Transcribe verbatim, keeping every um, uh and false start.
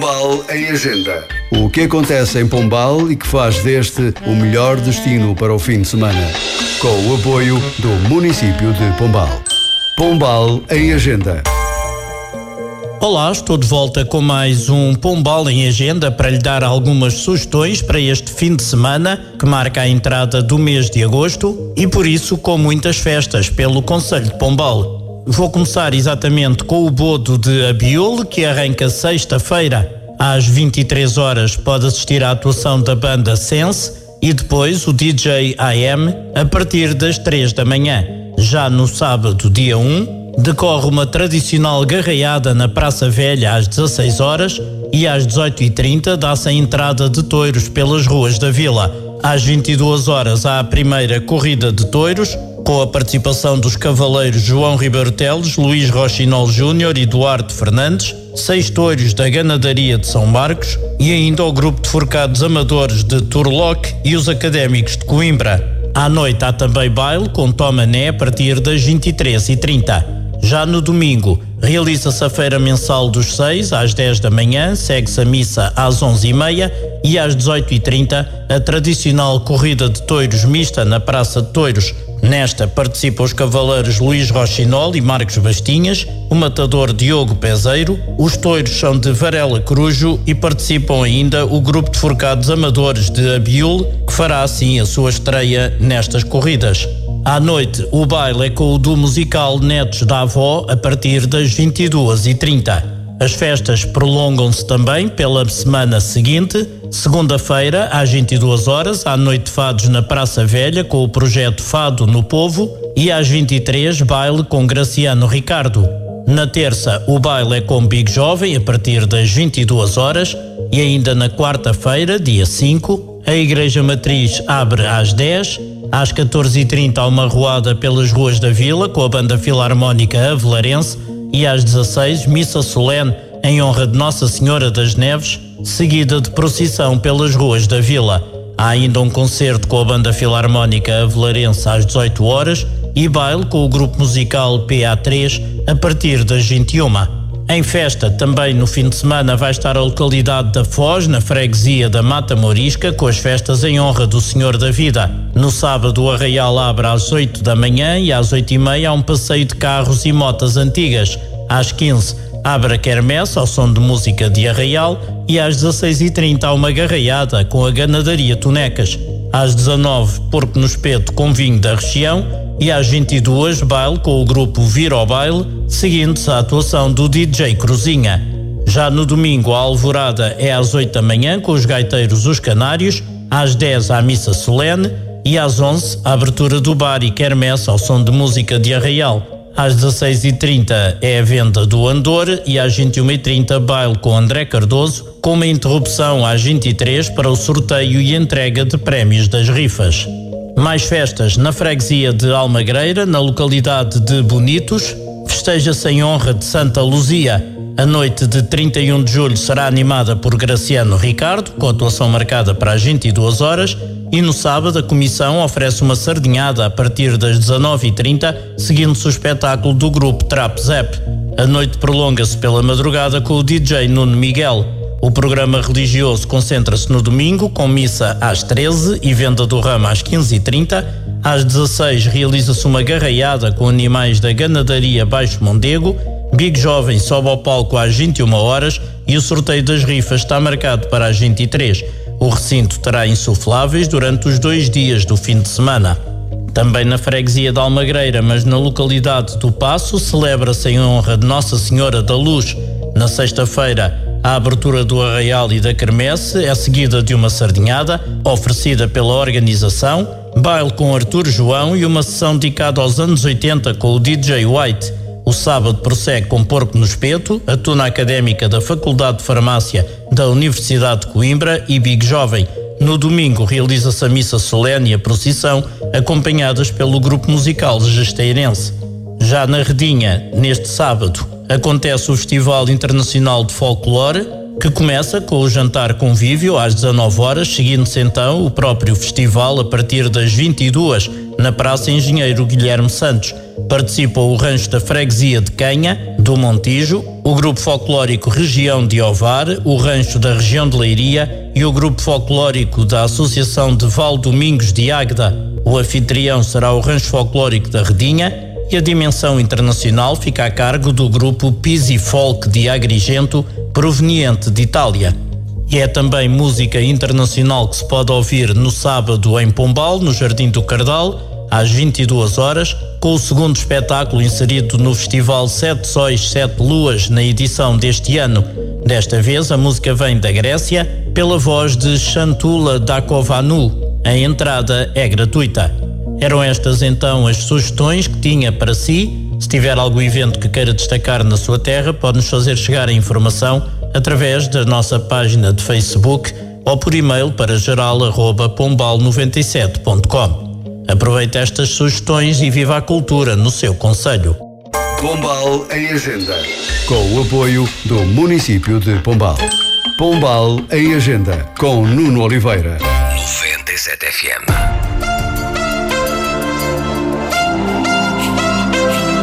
Pombal em Agenda. O que acontece em Pombal e que faz deste o melhor destino para o fim de semana. Com o apoio do município de Pombal. Pombal em Agenda. Olá, estou de volta com mais um Pombal em Agenda para lhe dar algumas sugestões para este fim de semana que marca a entrada do mês de agosto e por isso com muitas festas pelo concelho de Pombal. Vou começar exatamente com o Bodo de Abiúl, que arranca sexta-feira às vinte e três horas. Pode assistir à atuação da banda Sense e depois o D J A M a partir das três da manhã. Já no sábado, dia um, decorre uma tradicional garraiada na Praça Velha às dezasseis horas e às dezoito e trinta dá-se a entrada de touros pelas ruas da vila. Às vinte e duas horas há a primeira corrida de touros, com a participação dos cavaleiros João Ribeiro Teles, Luís Rochinol Júnior e Duarte Fernandes, seis touros da Ganadaria de São Marcos e ainda o grupo de forcados amadores de Turlock e os académicos de Coimbra. À noite há também baile com Tomané a partir das vinte e três e trinta. Já no domingo, realiza-se a feira mensal dos seis às dez da manhã, segue-se a missa às onze e meia e às dezoito e trinta a tradicional corrida de touros mista na Praça de Touros. Nesta participam os cavaleiros Luís Rochinol e Marcos Bastinhas, o matador Diogo Peseiro, os touros são de Varela Corujo e participam ainda o grupo de forcados amadores de Abiúl, que fará assim a sua estreia nestas corridas. À noite, o baile é com o do musical Netos da Avó a partir das vinte e duas e trinta. As festas prolongam-se também pela semana seguinte. Segunda-feira, às vinte e duas horas, há noite de fados na Praça Velha com o projeto Fado no Povo e às vinte e três, baile com Graciano Ricardo. Na terça, o baile é com Big Jovem a partir das vinte e duas horas e ainda na quarta-feira, dia cinco, a Igreja Matriz abre às dez. Às catorze e trinta há uma roada pelas ruas da vila com a banda filarmónica Avelarense e às dezasseis, missa solene em honra de Nossa Senhora das Neves, seguida de procissão pelas ruas da vila. Há ainda um concerto com a banda filarmónica Avelarense às dezoito horas e baile com o grupo musical P A três a partir das vinte e uma. Em festa, também no fim de semana, vai estar a localidade da Foz, na freguesia da Mata Morisca, com as festas em honra do Senhor da Vida. No sábado, o Arraial abre às oito da manhã e às oito e meia há um passeio de carros e motas antigas. Às quinze, abre a quermesse ao som de música de Arraial e às dezasseis e trinta há uma garraiada com a Ganadaria Tonecas. Às dezanove, porco no espeto com vinho da região e às vinte e duas, baile com o grupo Vira ao Baile, seguindo-se a atuação do D J Cruzinha. Já no domingo, a alvorada é às oito da manhã com os gaiteiros Os Canários, às dez há missa solene e às onze a abertura do bar e quermesse ao som de música de Arraial. Às dezasseis e trinta é a venda do Andor e às vinte e uma e trinta baile com André Cardoso, com uma interrupção às vinte e três para o sorteio e entrega de prémios das rifas. Mais festas na freguesia de Almagreira, na localidade de Bonitos, festeja-se em honra de Santa Luzia. A noite de trinta e um de julho será animada por Graciano Ricardo, com atuação marcada para as vinte e duas horas, e no sábado a comissão oferece uma sardinhada a partir das dezanove e trinta, seguindo-se o espetáculo do grupo Trap Zep. A noite prolonga-se pela madrugada com o D J Nuno Miguel. O programa religioso concentra-se no domingo, com missa às treze e venda do ramo às quinze e trinta. Às dezasseis realiza-se uma garraiada com animais da Ganadaria Baixo Mondego. Big Jovem sobe ao palco às vinte e uma horas e o sorteio das rifas está marcado para as vinte e três. O recinto terá insufláveis durante os dois dias do fim de semana. Também na freguesia de Almagreira, mas na localidade do Paço, celebra-se em honra de Nossa Senhora da Luz. Na sexta-feira, a abertura do Arraial e da Quermesse é seguida de uma sardinhada, oferecida pela organização, baile com Artur João e uma sessão dedicada aos anos oitenta com o D J White. O sábado prossegue com Porco no Espeto, a tuna académica da Faculdade de Farmácia da Universidade de Coimbra e Big Jovem. No domingo realiza-se a missa solene e a procissão, acompanhadas pelo grupo musical Gesteirense. Já na Redinha, neste sábado, acontece o Festival Internacional de Folclore, que começa com o jantar convívio às dezanove horas, seguindo-se então o próprio festival a partir das vinte e duas na Praça Engenheiro Guilherme Santos. Participam o Rancho da Freguesia de Canha, do Montijo, o Grupo Folclórico Região de Ovar, o Rancho da Região de Leiria e o Grupo Folclórico da Associação de Valdomingos de Águeda. O anfitrião será o Rancho Folclórico da Redinha e a dimensão internacional fica a cargo do Grupo Pisi Folk de Agrigento, proveniente de Itália. E é também música internacional que se pode ouvir no sábado em Pombal, no Jardim do Cardal, às vinte e duas horas, com o segundo espetáculo inserido no Festival Sete Sóis, Sete Luas, na edição deste ano. Desta vez, a música vem da Grécia, pela voz de Chantula Dakovanu. A entrada é gratuita. Eram estas então as sugestões que tinha para si. Se tiver algum evento que queira destacar na sua terra, pode-nos fazer chegar a informação através da nossa página de Facebook ou por e-mail para geral arroba pombal noventa e sete ponto com. Aproveite estas sugestões e viva a cultura no seu concelho. Pombal em Agenda, com o apoio do município de Pombal. Pombal em Agenda, com Nuno Oliveira. noventa e sete F M.